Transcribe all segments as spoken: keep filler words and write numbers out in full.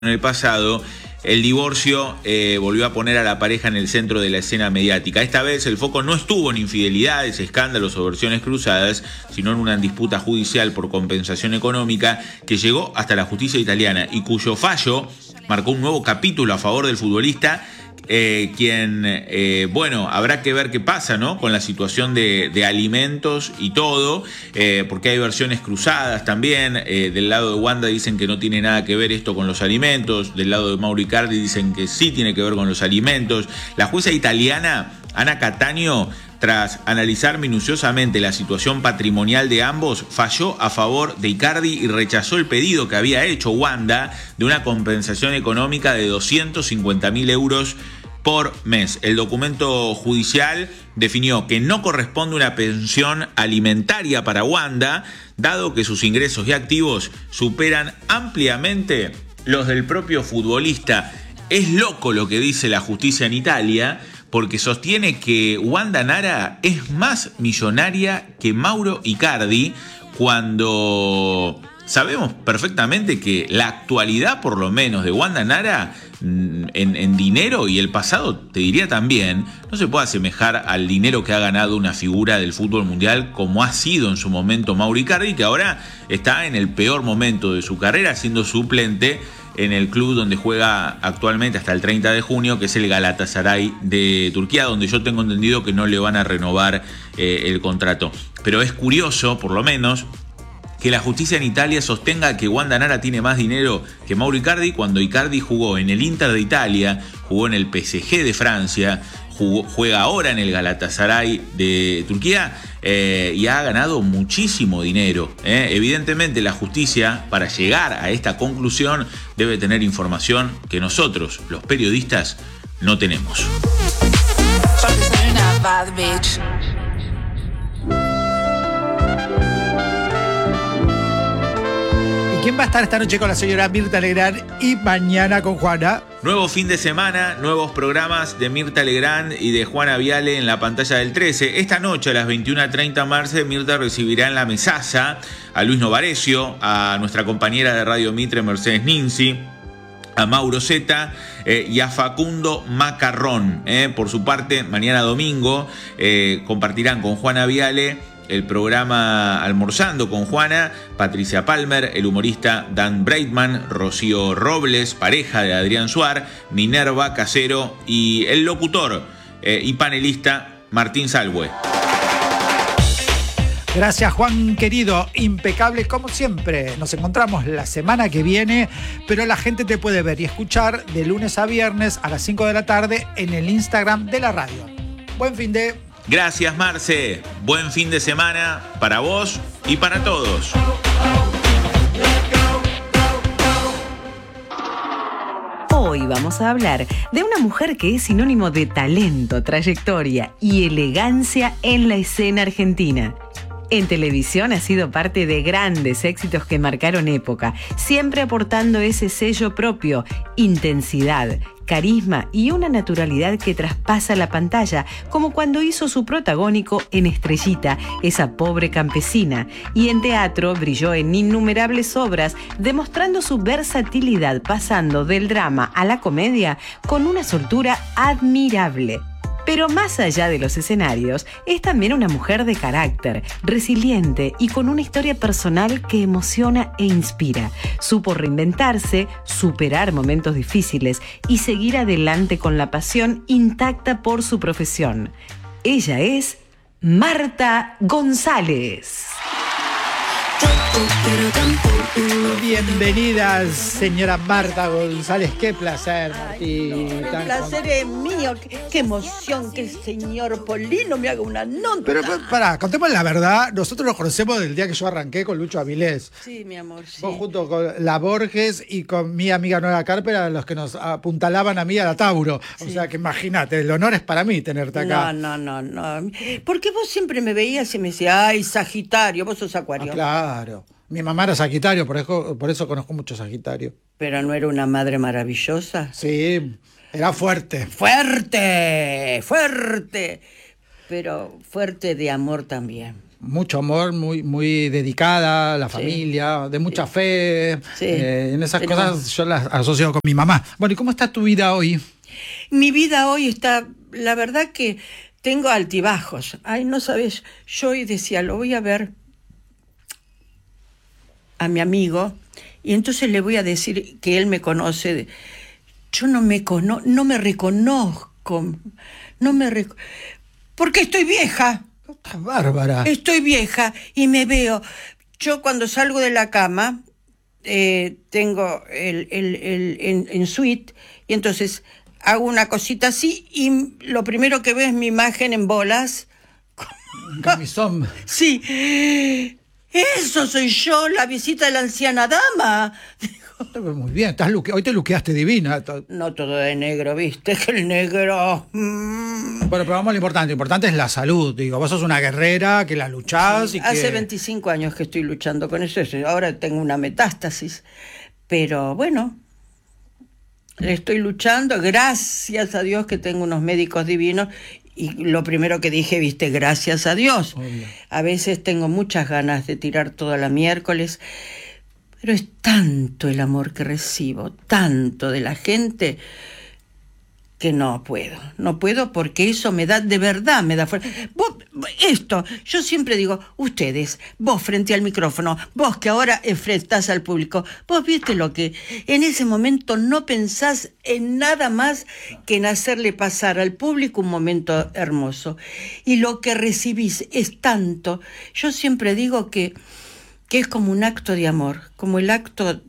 En el pasado, el divorcio eh, volvió a poner a la pareja en el centro de la escena mediática. Esta vez el foco no estuvo en infidelidades, escándalos o versiones cruzadas, sino en una disputa judicial por compensación económica que llegó hasta la justicia italiana y cuyo fallo marcó un nuevo capítulo a favor del futbolista, eh, quien, eh, bueno, habrá que ver qué pasa, ¿no? Con la situación de, de alimentos y todo, eh, porque hay versiones cruzadas también. Eh, del lado de Wanda dicen que no tiene nada que ver esto con los alimentos, del lado de Mauro Icardi dicen que sí tiene que ver con los alimentos. La jueza italiana, Ana Cattaneo, tras analizar minuciosamente la situación patrimonial de ambos, falló a favor de Icardi y rechazó el pedido que había hecho Wanda de una compensación económica de doscientos cincuenta mil euros por mes. El documento judicial definió que no corresponde una pensión alimentaria para Wanda, dado que sus ingresos y activos superan ampliamente los del propio futbolista. Es loco lo que dice la justicia en Italia, porque sostiene que Wanda Nara es más millonaria que Mauro Icardi, cuando sabemos perfectamente que la actualidad, por lo menos, de Wanda Nara en, en dinero, y el pasado te diría también, no se puede asemejar al dinero que ha ganado una figura del fútbol mundial como ha sido en su momento Mauro Icardi, que ahora está en el peor momento de su carrera, siendo suplente en el club donde juega actualmente hasta el treinta de junio, que es el Galatasaray de Turquía, donde yo tengo entendido que no le van a renovar eh, el contrato. Pero es curioso, por lo menos, que la justicia en Italia sostenga que Wanda Nara tiene más dinero que Mauro Icardi, cuando Icardi jugó en el Inter de Italia, jugó en el P S G de Francia, jugó, juega ahora en el Galatasaray de Turquía, eh, y ha ganado muchísimo dinero. Eh. Evidentemente la justicia, para llegar a esta conclusión, debe tener información que nosotros, los periodistas, no tenemos. ¿Quién va a estar esta noche con la señora Mirta Legrand y mañana con Juana? Nuevo fin de semana, nuevos programas de Mirta Legrand y de Juana Viale en la pantalla del trece. Esta noche a las veintiuna treinta Marce, Mirta recibirá en la mesaza a Luis Novarecio, a nuestra compañera de Radio Mitre Mercedes Ninzi, a Mauro Zeta eh, y a Facundo Macarrón. Eh. Por su parte, mañana domingo eh, compartirán con Juana Viale el programa Almorzando con Juana, Patricia Palmer, el humorista Dan Breitman, Rocío Robles, pareja de Adrián Suar, Minerva Casero y el locutor eh, y panelista Martín Salwe. Gracias, Juan querido, impecable como siempre. Nos encontramos la semana que viene, pero la gente te puede ver y escuchar de lunes a viernes a las cinco de la tarde en el Instagram de la radio. Buen fin de... Gracias, Marce. Buen fin de semana para vos y para todos. Hoy vamos a hablar de una mujer que es sinónimo de talento, trayectoria y elegancia en la escena argentina. En televisión ha sido parte de grandes éxitos que marcaron época, siempre aportando ese sello propio, intensidad, carisma y una naturalidad que traspasa la pantalla, como cuando hizo su protagónico en Estrellita, esa pobre campesina, y en teatro brilló en innumerables obras, demostrando su versatilidad, pasando del drama a la comedia con una soltura admirable. Pero más allá de los escenarios, es también una mujer de carácter, resiliente y con una historia personal que emociona e inspira. Supo reinventarse, superar momentos difíciles y seguir adelante con la pasión intacta por su profesión. Ella es Marta González. Bienvenida, señora Marta González. Qué placer, Martín. Ay, no, el placer es mío. Qué, qué emoción que el señor Polino me haga una nota. Pero pará, contemos la verdad. Nosotros nos conocemos del día que yo arranqué con Lucho Avilés. Sí, mi amor, sí. Vos junto con la Borges y con mi amiga Nueva Carper eran los que nos apuntalaban a mí a la Tauro. Sí. O sea que imagínate, el honor es para mí tenerte acá. No, no, no, no. Porque vos siempre me veías y me decías, ay, Sagitario, vos sos Acuario. Ah, claro. Mi mamá era Sagitario, por eso, por eso conozco mucho Sagitario. ¿Pero no era una madre maravillosa? Sí, era fuerte. ¡Fuerte! ¡Fuerte! Pero fuerte de amor también. mucho amor, muy, muy dedicada a la familia, sí. de mucha sí. fe. Sí. Eh, en esas Tenemos... cosas yo las asocio con mi mamá. Bueno, ¿y cómo está tu vida hoy? Mi vida hoy está, la verdad que tengo altibajos. Ay, no sabes, yo hoy decía, lo voy a ver a mi amigo y entonces le voy a decir que él me conoce. Yo no me cono no me reconozco, no me rec porque estoy vieja. Estás bárbara. Estoy vieja y me veo. Yo cuando salgo de la cama eh, tengo el, el, el en, en suite y entonces hago una cosita así y lo primero que veo es mi imagen en bolas. Camisón. Sí. Eso soy yo, la visita de la anciana dama. Muy bien, estás luque... hoy te luqueaste divina. No todo de negro, viste, que el negro... Mm. Bueno, pero vamos a lo importante, lo importante es la salud. Digo, vos sos una guerrera que la luchás sí, y hace que... veinticinco años que estoy luchando con eso, ahora tengo una metástasis. Pero bueno, estoy luchando, gracias a Dios que tengo unos médicos divinos. Y lo primero que dije, viste, gracias a Dios. Obvio. A veces tengo muchas ganas de tirar toda la miércoles, pero es tanto el amor que recibo, tanto de la gente, que no puedo. No puedo porque eso me da, de verdad, me da fuerza. Vos, esto, yo siempre digo, ustedes, vos frente al micrófono, vos que ahora enfrentás al público, vos viste lo que en ese momento no pensás en nada más que en hacerle pasar al público un momento hermoso. Y lo que recibís es tanto. Yo siempre digo que, que es como un acto de amor, como el acto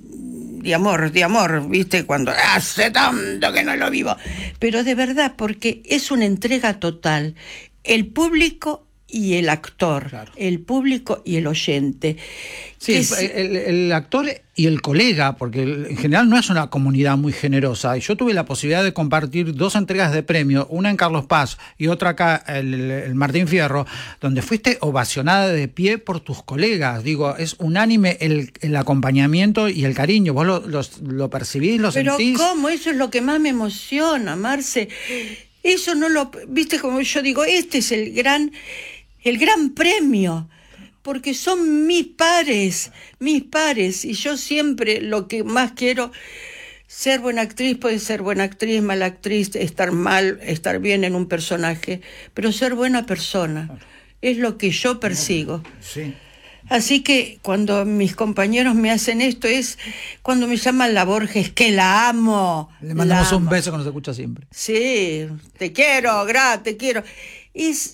de amor, de amor, ¿viste? Cuando hace tanto que no lo vivo. Pero de verdad, porque es una entrega total. El público y el actor, claro. El público y el oyente. Sí, es... el, el actor y el colega, porque en general no es una comunidad muy generosa. Y yo tuve la posibilidad de compartir dos entregas de premio, una en Carlos Paz y otra acá, el, el Martín Fierro, donde fuiste ovacionada de pie por tus colegas. Digo, es unánime el, el acompañamiento y el cariño. ¿Vos lo, lo, lo percibís, lo Pero sentís? Pero ¿cómo? Eso es lo que más me emociona, Marce. Eso no lo... Viste, como yo digo, este es el gran... el gran premio, porque son mis pares, mis pares, y yo siempre lo que más quiero, ser buena actriz, puede ser buena actriz, mala actriz, estar mal, estar bien en un personaje, pero ser buena persona, es lo que yo persigo. Sí. Así que cuando mis compañeros me hacen esto, es cuando me llaman la Borges, que la amo. Le mandamos la un amo. beso que nos escucha siempre. Sí, te quiero, gra, te quiero. Es...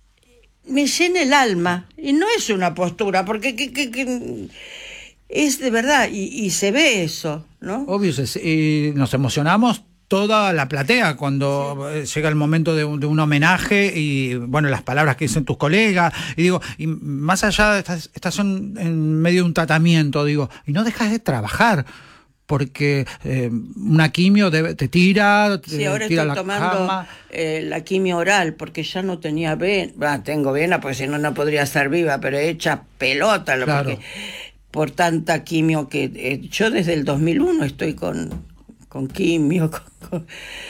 me llena el alma, y no es una postura, porque que, que, que es de verdad, y, y se ve eso, ¿no? Obvio, y nos emocionamos toda la platea cuando sí. llega el momento de un, de un homenaje y, bueno, las palabras que dicen tus colegas, y digo, y más allá de estas, estas son en medio de un tratamiento, digo, y no dejas de trabajar, porque eh, una quimio debe, te tira, te sí, ahora tira estoy la tomando cama. Eh, la quimio oral, porque ya no tenía vena, bah, tengo vena, porque si no, no podría estar viva, pero hecha pelota, lo claro. porque por tanta quimio que eh, yo desde el dos mil uno estoy con, con quimio, con, con,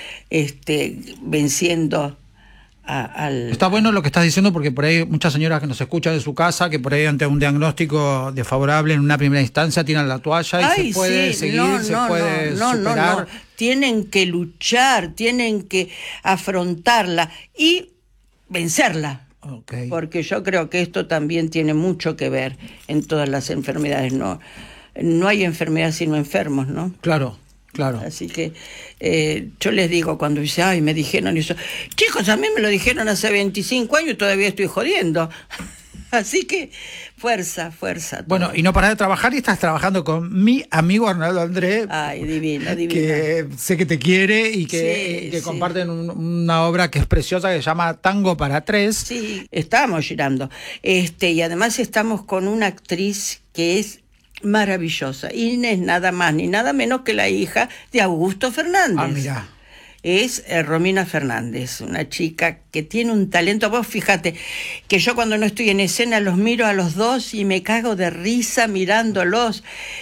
este, venciendo a, al... Está bueno lo que estás diciendo, porque por ahí muchas señoras que nos escuchan de su casa, que por ahí ante un diagnóstico desfavorable en una primera instancia tiran la toalla y Ay, se puede sí, seguir, no, se no, puede no, no, superar. No, no. Tienen que luchar, tienen que afrontarla y vencerla. Okay. Porque yo creo que esto también tiene mucho que ver en todas las enfermedades. No, no hay enfermedad sino enfermos, ¿no? Claro. Claro. Así que eh, yo les digo cuando dice, ay, me dijeron eso. Chicos, a mí me lo dijeron hace veinticinco años y todavía estoy jodiendo. Así que fuerza, fuerza. Todo. Bueno, y no parás de trabajar y estás trabajando con mi amigo Arnaldo André. Ay, divino, divino. Que sé que te quiere y que, sí, que sí. comparten un, una obra que es preciosa que se llama Tango para Tres. Sí, estamos girando. Este, y además estamos con una actriz que es maravillosa. Inés, nada más ni nada menos que la hija de Augusto Fernández. Ah, mira. Es eh, Romina Fernández, una chica que tiene un talento. Vos fíjate que yo cuando no estoy en escena los miro a los dos y me cago de risa mirándolos.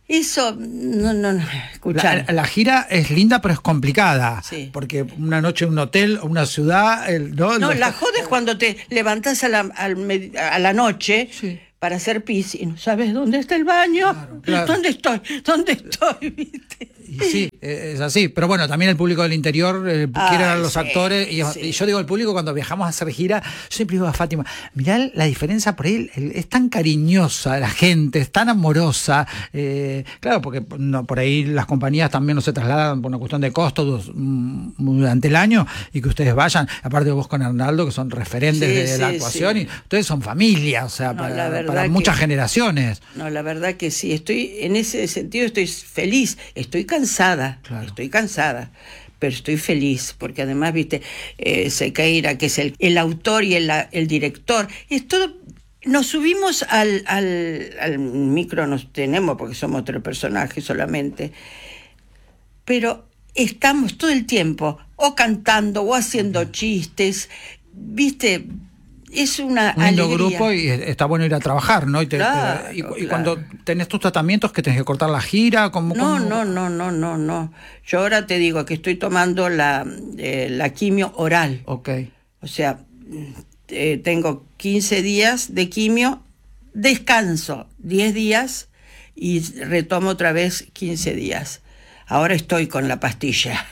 Eso, no, no, no, escuchar. La, la gira es linda, pero es complicada. Sí. Porque una noche en un hotel, una ciudad... El, no, No, Los- la joda es cuando te levantás a la, al med- a la noche Sí. para hacer pis y no sabes dónde está el baño. Claro, claro. ¿Dónde estoy? ¿Dónde estoy? ¿Viste? Y sí, eh, es así. Pero bueno, también el público del interior eh, Ay, quiere ver a los sí, actores. Y, sí. y yo digo al público, cuando viajamos a hacer gira, yo siempre digo a Fátima, mirá la diferencia por ahí, el- es tan cariñosa la gente, es tan amorosa. Eh, claro, porque no, por ahí las compañías también no se trasladan por una cuestión de costos mm, durante el año y que ustedes vayan. Aparte vos con Arnaldo, que son referentes Sí, de sí, la actuación, sí. y ustedes son familia, o sea, No, para, la verdad para que- muchas generaciones. No, la verdad que sí, estoy, en ese sentido estoy feliz, estoy cansada, Claro. estoy cansada, pero estoy feliz, porque además, viste, eh, Sequeira, que es el, el autor y el, el director, es todo, nos subimos al, al, al micro, nos tenemos, porque somos tres personajes solamente, pero estamos todo el tiempo, o cantando, o haciendo chistes, viste, es una Un lindo alegría. grupo y está bueno ir a trabajar, ¿no? Y, te- Claro, te- y- y claro. cuando tenés tus tratamientos que tenés que cortar la gira, como No, no, no, no, no, no. Yo ahora te digo que estoy tomando la, eh, la quimio oral. Ok. O sea, eh, tengo quince días de quimio, descanso diez días y retomo otra vez quince días. Ahora estoy con la pastilla.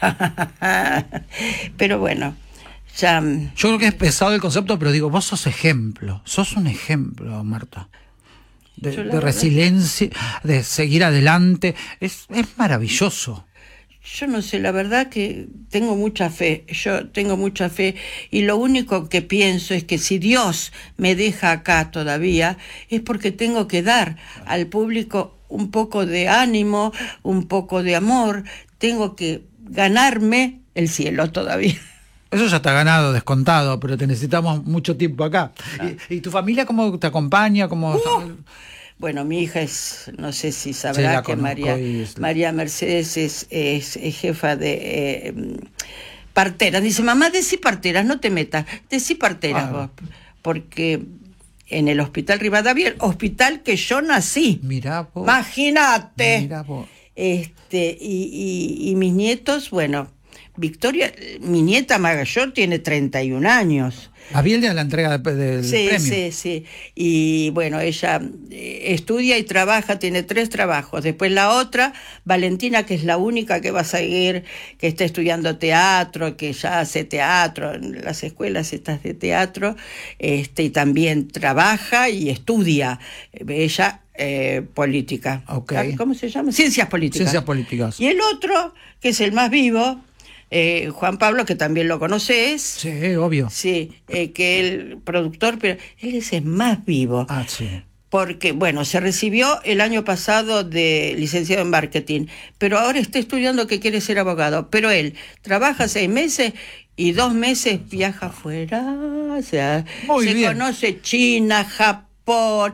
Pero bueno, ya... Yo creo que es pesado el concepto, pero digo, vos sos ejemplo, sos un ejemplo, Marta. De, Yo la de verdad- resiliencia, de seguir adelante. Es, es maravilloso. Yo no sé, la verdad que tengo mucha fe, yo tengo mucha fe y lo único que pienso es que si Dios me deja acá todavía es porque tengo que dar al público un poco de ánimo, un poco de amor, tengo que ganarme el cielo todavía. Eso ya está ganado, descontado, pero te necesitamos mucho tiempo acá. Ah. ¿Y, y tu familia cómo te acompaña? ¿Cómo, Uh, Bueno, mi hija es, no sé si Sí, sabrá la que conozco María, y es- María Mercedes es, es- es jefa de eh, parteras. Dice, mamá, decí parteras, no te metas, decí parteras Ah. vos. Porque en el hospital Rivadavia, el hospital que yo nací, mirá vos. imagínate. Mirá vos. Este, y, y, y mis nietos, bueno, Victoria, mi nieta mayor tiene treinta y un años. La vi el día de la entrega de- del Sí, premio. sí, sí. Y bueno, ella eh, estudia y trabaja, tiene tres trabajos. Después la otra, Valentina, que es la única que va a seguir, que está estudiando teatro, que ya hace teatro en las escuelas estas de teatro, este, y también trabaja y estudia. Ella, eh, política. Ok. ¿Cómo se llama? Ciencias políticas. Ciencias políticas. Y el otro, que es el más vivo, eh, Juan Pablo, que también lo conoces. Sí, obvio. Sí, eh, que el productor, pero él es el más vivo. Ah, sí. Porque, bueno, se recibió el año pasado de licenciado en marketing, pero ahora está estudiando que quiere ser abogado. Pero él trabaja seis meses y dos meses viaja afuera. O sea, Muy se bien. conoce China, Japón,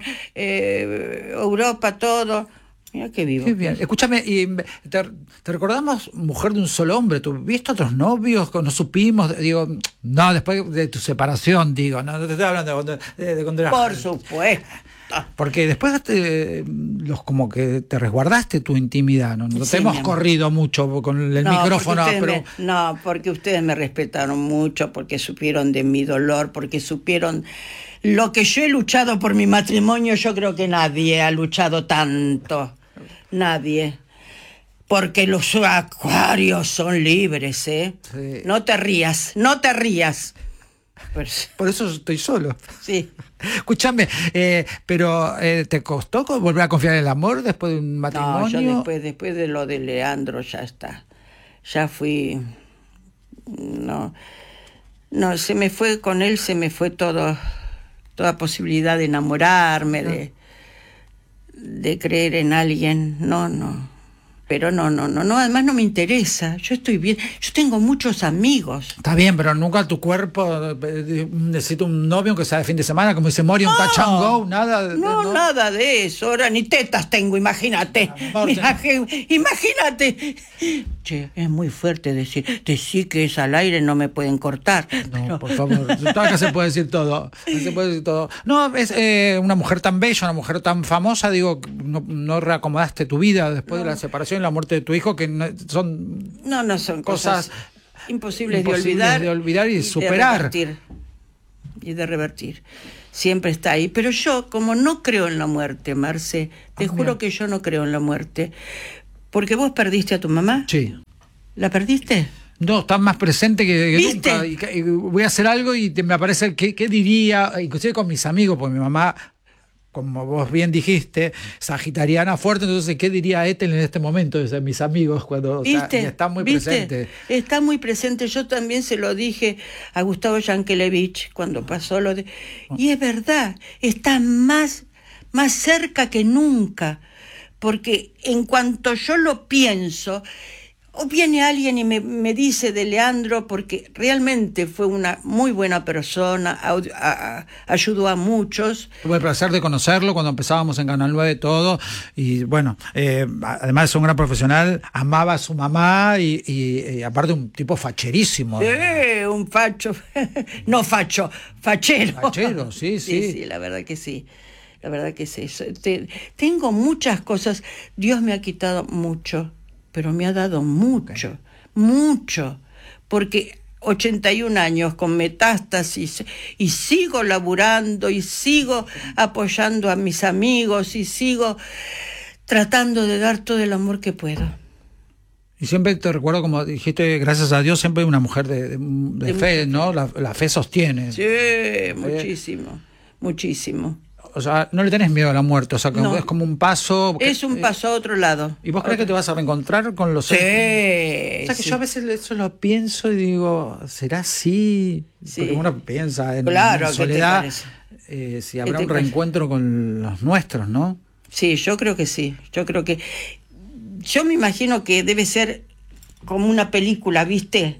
eh, Europa, todo. Mira qué vivo. Qué bien. Escúchame, y te, te recordamos mujer de un solo hombre. ¿Tuviste otros novios? ¿No supimos? Digo, no, después de tu separación, digo, no, no te estoy hablando de cuando, de, de cuando eras Por joven. supuesto. Porque después te, los como que te resguardaste tu intimidad, ¿no? No Sí, te hemos mi amor. corrido mucho con el No, micrófono, porque pero ustedes me- no, porque ustedes me respetaron mucho, porque supieron de mi dolor, porque supieron lo que yo he luchado por mi matrimonio. Yo creo que nadie ha luchado tanto. Nadie. Porque los acuarios son libres, ¿eh? Sí. No te rías, no te rías. Pero, por eso estoy solo. sí. Escúchame, eh, pero eh, ¿te costó co- volver a confiar en el amor después de un matrimonio? No, yo después, después de lo de Leandro ya está. Ya fui. No. No, se me fue con él, se me fue todo, toda posibilidad de enamorarme, de, de creer en alguien. No, no. Pero no, no, no, no, además no me interesa. Yo estoy bien. Yo tengo muchos amigos. Está bien, pero nunca tu cuerpo eh, necesita un novio que sea de fin de semana, como dice Mori, un No, touch and go, nada. de- No, no. nada de eso. Ahora ni tetas tengo, imagínate. Ah, Mira que- Imagínate. Che, es muy fuerte decir, decir que es al aire, no me pueden cortar. No, Pero- por favor, acá se puede decir todo. No se puede decir todo. No, es eh, una mujer tan bella, una mujer tan famosa, digo, no, no reacomodaste tu vida después de la separación y la muerte de tu hijo, que no- son No, no son cosas, Cosas imposibles, imposibles de olvidar. de olvidar y de superar. revertir. Y de revertir. Siempre está ahí. Pero yo, como no creo en la muerte, Marce, te Ah, juro mira. que yo no creo en la muerte. Porque vos perdiste a tu mamá. Sí. ¿La perdiste? No, está más presente que, que ¿Viste? nunca. Y, que- y voy a hacer algo y te- me aparece qué, qué diría, inclusive con mis amigos, porque mi mamá, como vos bien dijiste, sagitariana fuerte, entonces, ¿qué diría Ethel en este momento? O sea, mis amigos, cuando o sea, ¿Viste? y está muy ¿Viste? presente. Está muy presente. Yo también se lo dije a Gustavo Yankelevich cuando pasó lo de... Y es verdad, está más, más cerca que nunca. Porque en cuanto yo lo pienso, o viene alguien y me, me dice de Leandro, porque realmente fue una muy buena persona, au- a- a- ayudó a muchos. Tuve el placer de conocerlo cuando empezábamos en Canal nueve todo, y bueno, eh, además es un gran profesional, amaba a su mamá y, y- y aparte un tipo facherísimo. Eh, un facho, no facho, fachero. Fachero, sí, sí. Sí, sí, la verdad que sí. La verdad que sí. So- te- tengo muchas cosas. Dios me ha quitado mucho, pero me ha dado mucho, mucho. Porque ochenta y un años con metástasis y sigo laburando y sigo apoyando a mis amigos y sigo tratando de dar todo el amor que puedo. Y siempre te recuerdo, como dijiste, gracias a Dios, siempre una mujer de, de- de De fe, mucha ¿no? La, la fe sostiene. Sí, muchísimo, muchísimo. O sea, no le tenés miedo a la muerte, o sea, que No. es como un paso. que- Es un paso a otro lado. ¿Y vos crees que te vas a reencontrar con los Sí. O sea, que sí. yo a veces eso lo pienso y digo, ¿será así? Sí. Porque uno piensa en, Claro, en ¿qué te soledad, parece? eh, si ¿Qué habrá te un parece? reencuentro con los nuestros, ¿no? Sí, yo creo que sí. Yo creo que. Yo me imagino que debe ser como una película, ¿viste?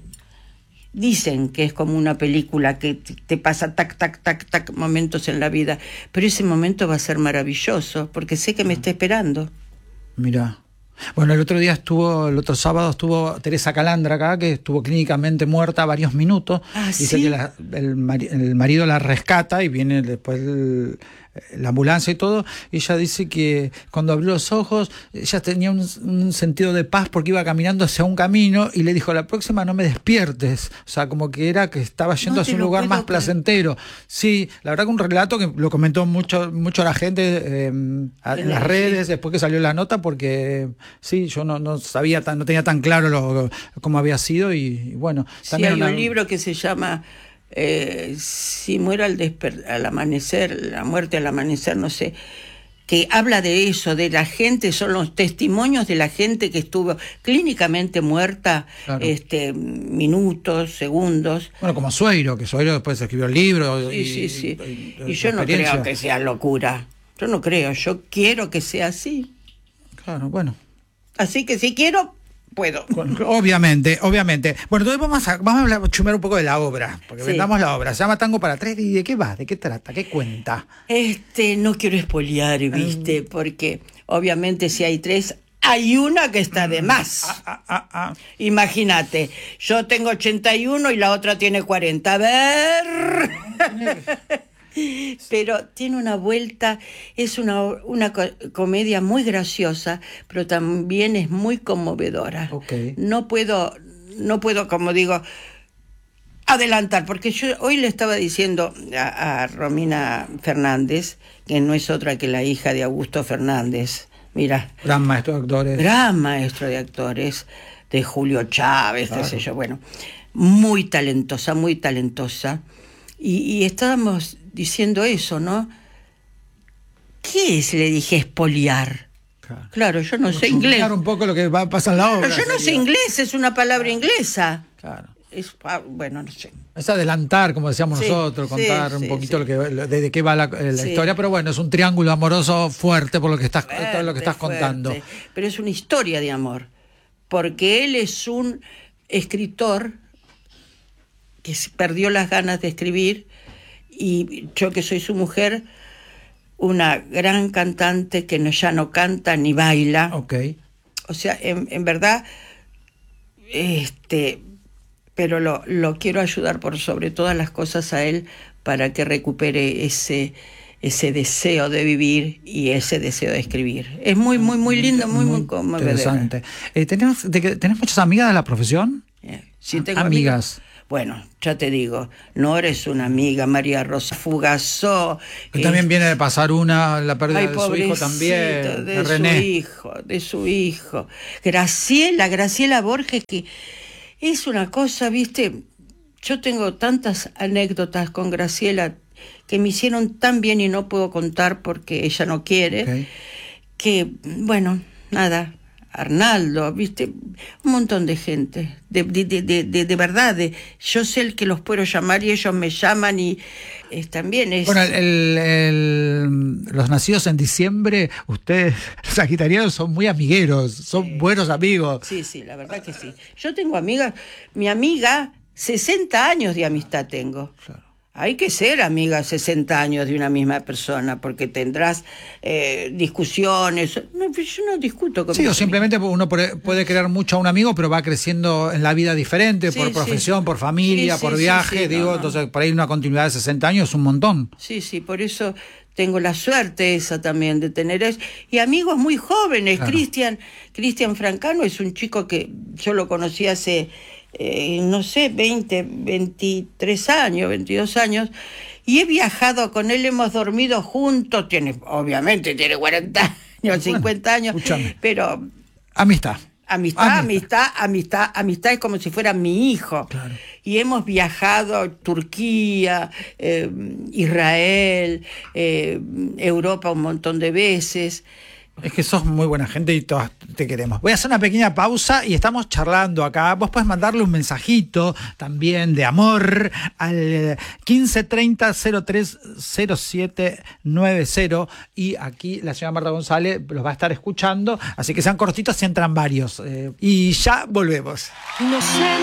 Dicen que es como una película que te te pasa tac, tac, tac, tac, momentos en la vida. Pero ese momento va a ser maravilloso, porque sé que me está esperando. Mira. Bueno, el otro día estuvo, el otro sábado estuvo Teresa Calandra acá, que estuvo clínicamente muerta varios minutos. Ah, Dice ¿sí? que la- el, mari- el marido la rescata y viene después el- la ambulancia y todo. Y ella dice que cuando abrió los ojos, ella tenía un, un sentido de paz porque iba caminando hacia un camino y le dijo, la próxima no me despiertes. O sea, como que era que estaba yendo No hacia te un lo lugar puedo más creer. placentero. Sí, la verdad que un relato que lo comentó mucho, mucho la gente eh, a- en las Sí. redes después que salió la nota, porque sí, yo no, no sabía, tan, no tenía tan claro lo, cómo había sido y, y bueno. Sí, hay una- un libro que se llama eh, Si muero al, desper- al amanecer, la muerte al amanecer, no sé, que habla de eso, de la gente, son los testimonios de la gente que estuvo clínicamente muerta, Claro. este, minutos, segundos. Bueno, como Sueiro, que Sueiro después escribió el libro. Sí, y, sí, sí. y- Y y yo su no experiencia. creo que sea locura. Yo no creo, yo quiero que sea así. Claro, bueno. Así que si quiero, puedo. Obviamente, obviamente. Bueno, entonces vamos a, vamos a hablar, chumear un poco de la obra, porque Sí. vendamos la obra. Se llama Tango para Tres. ¿Y de qué va? ¿De qué trata? ¿Qué cuenta? Este, no quiero espoliar, ¿viste? Porque obviamente si hay tres, hay una que está de más. Ah, ah, ah. Imagínate, yo tengo ochenta y uno y la otra tiene cuarenta. A ver. Pero tiene una vuelta, es una, una co- comedia muy graciosa, pero también es muy conmovedora. Ok. No puedo, no puedo, como digo, adelantar, porque yo hoy le estaba diciendo a, a Romina Fernández, que no es otra que la hija de Augusto Fernández, mira, Gran maestro de actores. gran maestro de actores, de Julio Chávez, qué sé yo, bueno, muy talentosa, muy talentosa. Y, y estábamos diciendo eso, ¿no? ¿Qué es? Le dije, espoliar. Claro. Claro, yo no sé inglés. Explicar un poco lo que va a pasar en la obra. Pero yo no sé sería. inglés, es una palabra inglesa. Claro. es, ah, bueno, no sé. Es adelantar, como decíamos Sí, nosotros, sí, contar un sí, poquito sí. lo que, lo- de, de qué va la, la Sí. historia, pero bueno, es un triángulo amoroso fuerte por lo que estás, Fuerte, todo lo que estás fuerte, contando. pero es una historia de amor, porque él es un escritor que se perdió las ganas de escribir, y yo, que soy su mujer, una gran cantante que no, ya no canta ni baila. Ok. O sea, en, en verdad, este, pero lo, lo quiero ayudar por sobre todas las cosas a él, para que recupere ese, ese deseo de vivir y ese deseo de escribir. Es muy, muy, muy lindo, muy, muy, conmovedor. interesante. Eh, ¿tenés, de que- ¿Tenés muchas amigas de la profesión? Eh, sí, tengo Amigas. Bueno, ya te digo, Nora es una amiga, María Rosa Fugazó. Que también eh, viene de pasar una, la pérdida Ay, de su hijo pobrecito, también, de de su René. hijo, de su hijo. Graciela, Graciela Borges, que es una cosa, viste, yo tengo tantas anécdotas con Graciela que me hicieron tan bien y no puedo contar porque ella no quiere, Ok. que, bueno, nada, Arnaldo, viste, un montón de gente, de, de, de, de, de, de verdad, de, yo sé el que los puedo llamar y ellos me llaman, y es, también es... Bueno, el- el- los nacidos en diciembre, ustedes, los sagitarianos, son muy amigueros, son Sí. buenos amigos. Sí, sí, la verdad que sí. Yo tengo amigas, mi amiga, sesenta años de amistad tengo. Claro. Hay que ser amiga sesenta años de una misma persona, porque tendrás eh, discusiones. No, yo no discuto con Sí, mis o simplemente uno puede puede querer mucho a un amigo, pero va creciendo en la vida diferente, Sí, por sí. profesión, por familia, Sí, sí, por sí, viaje, sí, no, digo, no. entonces por ahí una continuidad de sesenta años es un montón. Sí, sí, por eso tengo la suerte esa también de tener eso. Y amigos muy jóvenes. Claro. Cristian, Cristian Francano es un chico que yo lo conocí hace, eh, no sé, veinte, veintitrés años, veintidós años, y he viajado con él, hemos dormido juntos, tiene, obviamente tiene cuarenta años, Bueno, cincuenta años, escúchame. pero Amistad. amistad, Amistad. amistad, amistad, amistad es como si fuera mi hijo. Claro. Y hemos viajado a Turquía, eh, Israel, eh, Europa un montón de veces. Es que sos muy buena gente y todas te queremos. Voy a hacer una pequeña pausa y estamos charlando acá. Vos podés mandarle un mensajito también de amor al quince treinta cero tres cero siete nueve cero, y aquí la señora Marta González los va a estar escuchando, así que sean cortitos si entran varios. Eh, y ya volvemos. Inocente.